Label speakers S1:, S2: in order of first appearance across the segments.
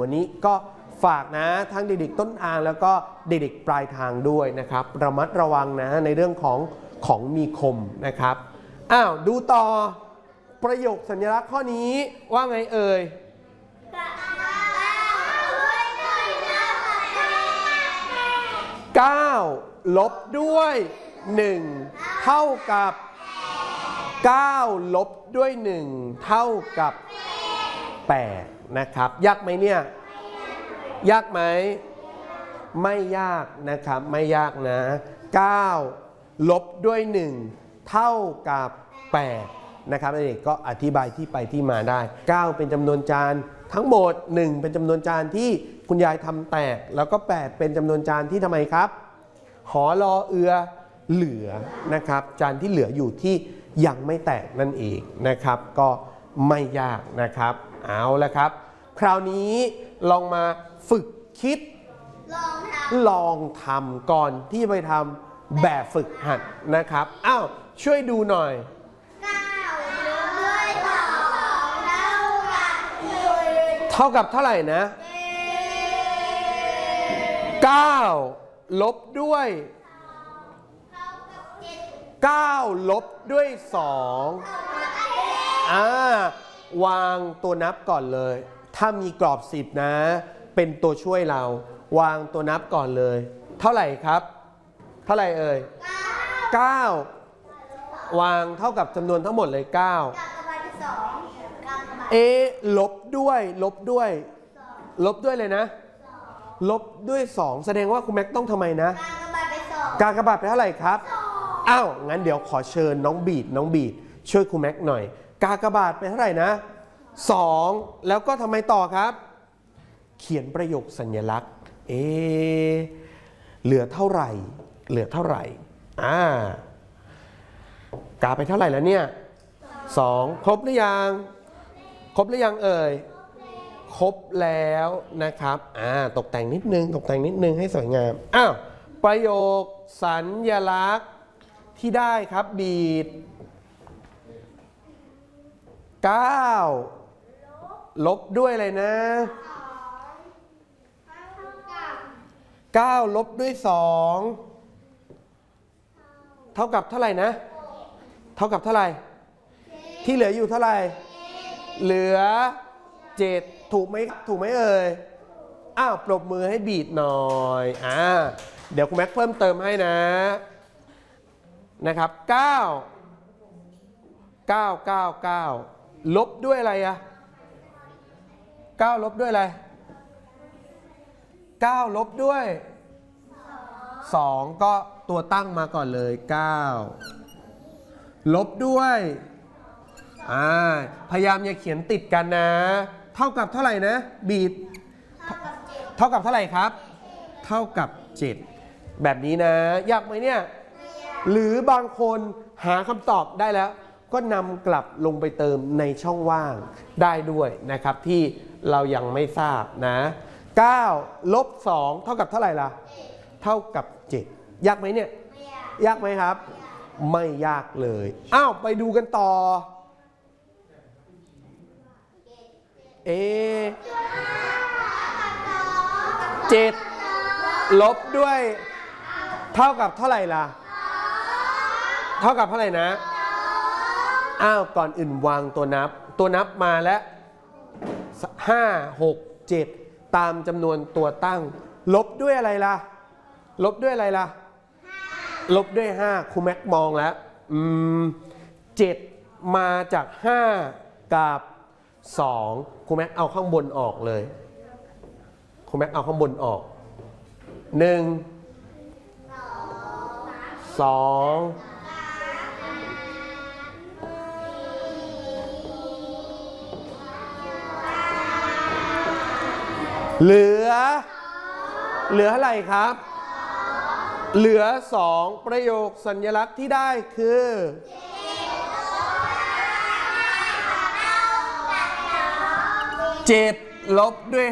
S1: วันนี้ก็ฝากนะทั้งเด็กๆต้นทางแล้วก็เด็กๆปลายทางด้วยนะครับระมัดระวังนะในเรื่องของมีคมนะครับดูต่อประโยคสัญลักษณ์ข้อนี้ว่าไงเอ่ย9 ลบด้วย1เท่ากับ9 ลบด้วย1เท่ากับ8นะครับยากไหมเนี่ยยากไหมไม่ยากนะครับไม่ยากนะ9 ลบด้วย1เท่ากับ8นะครับเด็กก็อธิบายที่ไปที่มาได้9เป็นจำนวนจานทั้งหมด1เป็นจำนวนจานที่คุณยายทำแตกแล้วก็8เป็นจำนวนจานที่ทำไมครับหอรอเอือเหลือนะครับจานที่เหลืออยู่ที่ยังไม่แตกนั่นเองนะครับก็ไม่ยากนะครับเอาละครับคราวนี้ลองมาฝึกคิดลองทำก่อนที่ไปทำแบบฝึกหัดนะครับช่วยดูหน่อยเท่ากับเท่าไหร่นะ9 ลบด้วย9 ลบด้วย2วางตัวนับก่อนเลยถ้ามีกรอบ10นะเป็นตัวช่วยเราวางตัวนับก่อนเลยเท่าไหร่ครับเท่าไหร่เอ่ย9วางเท่ากับจำนวนทั้งหมดเลย9ลบด้วยเลยนะลบด้วย2แสดงว่าคุณแม็กต้องทำไมนะกากบาทไปเท่าไหร่ครับงั้นเดี๋ยวขอเชิญน้องบีดช่วยคุณแม็กหน่อยกากบาทไปเท่าไหร่นะ2แล้วก็ทำไมต่อครับเขียนประโยคสัญลักษณ์เหลือเท่าไหร่กาไปเท่าไหร่แล้วเนี่ย2ครบหรือยังเอ่ยครบแล้วนะครับตกแต่งนิดนึงให้สวยงามประโยคสัญลักษณ์ที่ได้ครับบีด9 ลบด้วยอะไรนะ9 ลบด้วย2เท่ากับเท่าไหร่นะเท่ากับเท่าไหร่ที่เหลืออยู่เท่าไหร่เหลือ7ถูกไหมเอ่ยปรบมือให้บีดหน่อยเดี๋ยวคุณแม็กเพิ่มเติมให้นะครับ9 ลบด้วยอะไร9 ลบด้วยอะไร9 ลบด้วย2ก็ตัวตั้งมาก่อนเลย9 ลบด้วยพยายามอย่าเขียนติดกันนะเท่ากับเท่าไหร่นะบีดเท่ากับเท่าไหร่ครับเท่ากับ7แบบนี้นะยากไหมเนี่ยหรือบางคนหาคำตอบได้แล้วก็นำกลับลงไปเติมในช่องว่างได้ด้วยนะครับที่เรายังไม่ทราบนะ9 ลบ2เท่ากับเท่าไหร่ล่ะเท่ากับ7ยากไหมเนี่ยยากไหมครับไม่ยากเลยไปดูกันต่อ7 ลบด้วยเท่ากับเท่าไหร่ล่ะเท่ากับเท่าไหร่นะก่อนอื่นวางตัวนับมาแล้ว5 6 7ตามจำนวนตัวตั้งลบด้วยอะไรล่ะลบด้วย5ครูแม็กมองแล้ว7มาจาก5กับ2ครูแม็กเอาข้างบนออกเลยครูแม็กเอาข้างบนออก1 2เหลืออะไรครับเหลือ2ประโยคสัญลักษณ์ที่ได้คือ7 ลบด้วย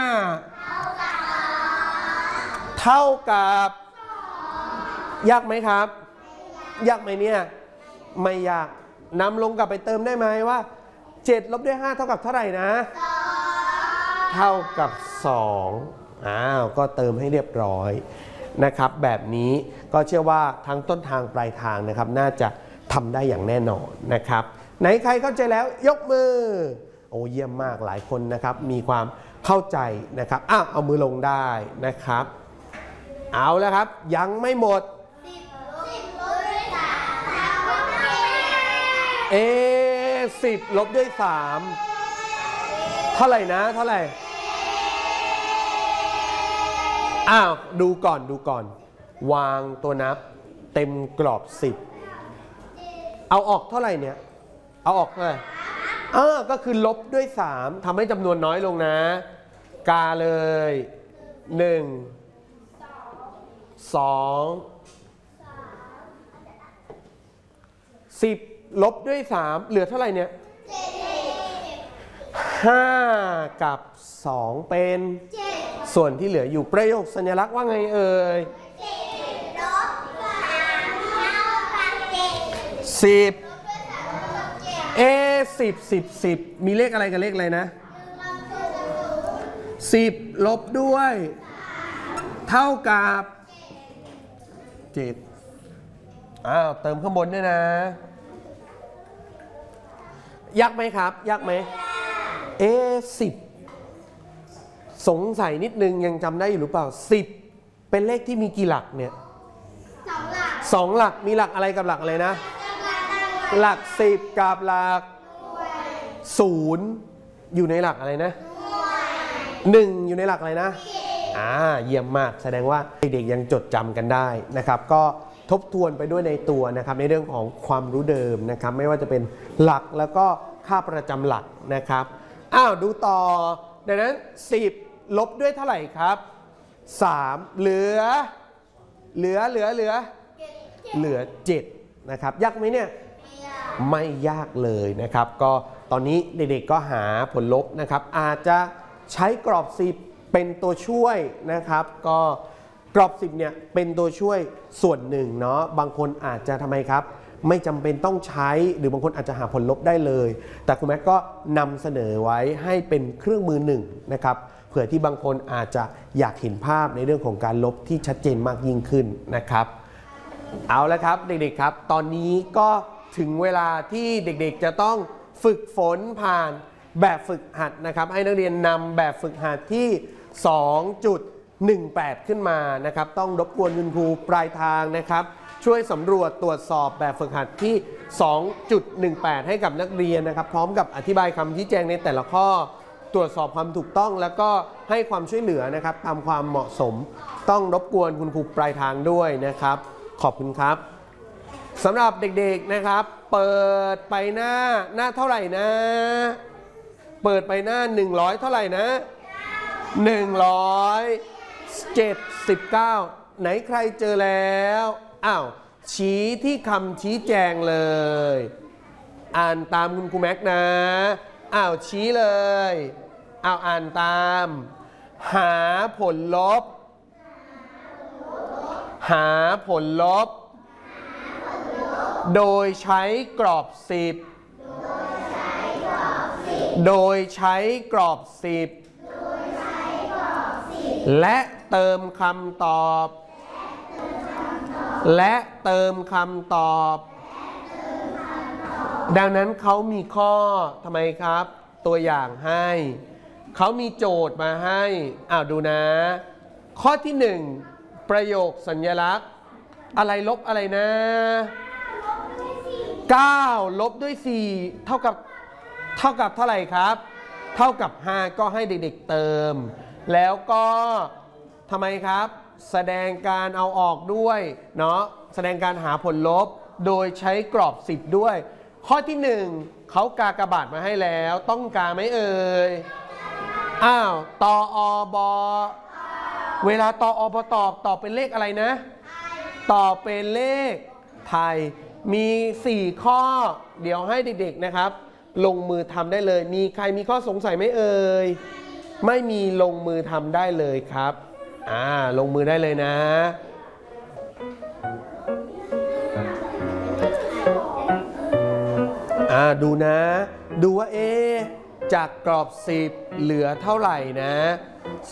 S1: 5เท่ากับยากไหมครับยากไหมเนี่ยไม่ยากนำลงกลับไปเติมได้ไหมว่า7 ลบด้วย5เท่ากับเท่าไหร่นะเท่ากับ2ก็เติมให้เรียบร้อยนะครับแบบนี้ก็เชื่อว่าทั้งต้นทางปลายทางนะครับน่าจะทำได้อย่างแน่นอนนะครับไหนใครเข้าใจแล้วยกมือโอ้เยี่ยมมากหลายคนนะครับมีความเข้าใจนะครับเอามือลงได้นะครับเอาแล้วครับยังไม่หมด10 ลบด้วย 3เท่าไหร่นะเท่าไหร่ดูก่อนวางตัวนับเต็มกรอบ10เอาออกเท่าไหร่เนี่ยเอาออกเท่าไหร่ก็คือลบด้วย3ทำให้จำนวนน้อยลงนะกาเลย1 2 10ลบด้วย3เหลือเท่าไหร่เนี่ย5กับ2เป็นส่วนที่เหลืออยู่ประโยคสัญลักษณ์ว่าไงเอ่ย10 10มีเลขอะไรกับเลขอะไรนะ10ลบด้วยเท่ากับ7เติมข้างบนด้วยนะยากไหมครับยากไหม10สงสัยนิดนึงยังจำได้อยู่หรือเปล่า10เป็นเลขที่มีกี่หลักเนี่ย2 หลักมีหลักอะไรกับหลักอะไรนะหลัก10กับหลัก0อยู่ในหลักอะไรนะ1อยู่ในหลักอะไรนะเยี่ยมมากแสดงว่าเด็กๆยังจดจำกันได้นะครับก็ทบทวนไปด้วยในตัวนะครับในเรื่องของความรู้เดิมนะครับไม่ว่าจะเป็นหลักแล้วก็ค่าประจำหลักนะครับดูต่อดังนั้น10ลบด้วยเท่าไหร่ครับ3เหลือ7นะครับยากไหมเนี่ยไม่ยากเลยนะครับก็ตอนนี้เด็กๆก็หาผลลบนะครับอาจจะใช้กรอบ10เป็นตัวช่วยนะครับก็กรอบ10เนี่ยเป็นตัวช่วยส่วนหนึ่งเนาะบางคนอาจจะทำไมครับไม่จำเป็นต้องใช้หรือบางคนอาจจะหาผลลบได้เลยแต่คุณแม็กก็นำเสนอไว้ให้เป็นเครื่องมือหนึ่งนะครับเผื่อที่บางคนอาจจะอยากเห็นภาพในเรื่องของการลบที่ชัดเจนมากยิ่งขึ้นนะครับเอาละครับเด็กๆครับตอนนี้ก็ถึงเวลาที่เด็กๆจะต้องฝึกฝนผ่านแบบฝึกหัดนะครับให้นักเรียนนำแบบฝึกหัดที่ 2.18 ขึ้นมานะครับต้องรบกวนคุณครูปลายทางนะครับช่วยสำรวจตรวจสอบแบบฝึกหัดที่ 2.18 ให้กับนักเรียนนะครับพร้อมกับอธิบายคำชี้แจงในแต่ละข้อตรวจสอบความถูกต้องแล้วก็ให้ความช่วยเหลือนะครับตามความเหมาะสมต้องรบกวนคุณครูปลายทางด้วยนะครับขอบคุณครับสำหรับเด็กๆนะครับเปิดไปหน้าเท่าไหร่นะเปิดไปหน้า100เท่าไหร่นะ179ไหนใครเจอแล้วชี้ที่คำชี้แจงเลยอ่านตามคุณครูแม็กนะชี้เลยอ่านตามหาผลลบโดยใช้กรอบ10และเติมคำตอบดังนั้นเขามีข้อทำไมครับตัวอย่างให้เขามีโจทย์มาให้ดูนะข้อที่1ประโยคสัญลักษณ์อะไรลบอะไรนะ9ลบด้วย4เท่ากับเท่าไหร่ครับเท่ากับ5ก็ให้เด็กๆเติมแล้วก็ทำไมครับแสดงการเอาออกด้วยเนาะแสดงการหาผลลบโดยใช้กรอบ10ด้วยข้อที่1เขากากบาทมาให้แล้วต้องกาไหมเอ่ยตอบเวลาตอบตอบเป็นเลขอะไรนะตอบเป็นเลขไทยมี4ข้อเดี๋ยวให้เด็กๆนะครับลงมือทำได้เลยมีใครมีข้อสงสัยไหมเอ่ยไม่มีลงมือทำได้เลยครับลงมือได้เลยนะดูนะดูว่าจากกรอบ10เหลือเท่าไหร่นะ